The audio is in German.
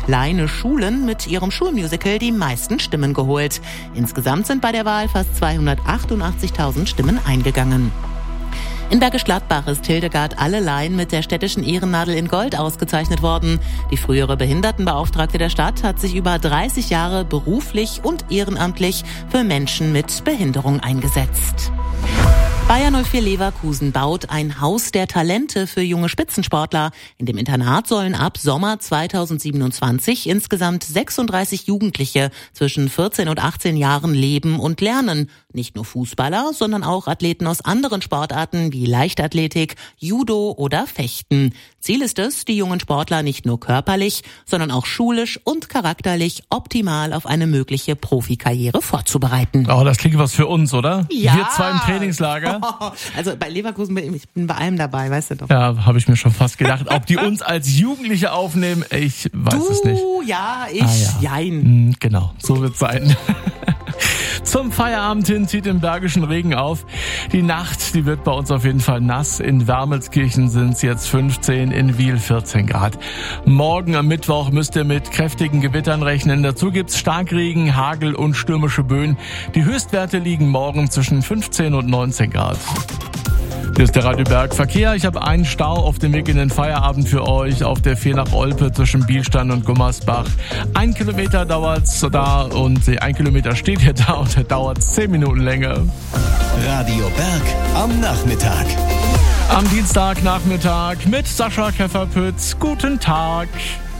Kleine Schulen mit ihrem Schulmusical die meisten Stimmen geholt. Insgesamt sind bei der Wahl fast 288.000 Stimmen eingegangen. In Bergisch Gladbach ist Hildegard Allelein mit der städtischen Ehrennadel in Gold ausgezeichnet worden. Die frühere Behindertenbeauftragte der Stadt hat sich über 30 Jahre beruflich und ehrenamtlich für Menschen mit Behinderung eingesetzt. Bayer 04 Leverkusen baut ein Haus der Talente für junge Spitzensportler. In dem Internat sollen ab Sommer 2027 insgesamt 36 Jugendliche zwischen 14 und 18 Jahren leben und lernen. Nicht nur Fußballer, sondern auch Athleten aus anderen Sportarten wie Leichtathletik, Judo oder Fechten. Ziel ist es, die jungen Sportler nicht nur körperlich, sondern auch schulisch und charakterlich optimal auf eine mögliche Profikarriere vorzubereiten. Oh, das klingt was für uns, oder? Ja. Wir zwei im Trainingslager. Also bei Leverkusen ich bin bei allem dabei, weißt du doch. Ja, habe ich mir schon fast gedacht. Ob die uns als Jugendliche aufnehmen, ich weiß es nicht. Ja, jein. Genau, so wird's sein. Zum Feierabend hin zieht im Bergischen Regen auf. Die Nacht, die wird bei uns auf jeden Fall nass. In Wermelskirchen sind es jetzt 15, in Wiel 14 Grad. Morgen am Mittwoch müsst ihr mit kräftigen Gewittern rechnen. Dazu gibt's Starkregen, Hagel und stürmische Böen. Die Höchstwerte liegen morgen zwischen 15 und 19 Grad. Hier ist der Radio Berg Verkehr. Ich habe einen Stau auf dem Weg in den Feierabend für euch auf der 4 nach Olpe zwischen Bielstein und Gummersbach. 1 Kilometer dauert's da und 1 Kilometer steht hier da und der dauert 10 Minuten länger. Radio Berg am Nachmittag. Am Dienstagnachmittag mit Sascha Käferpütz. Guten Tag.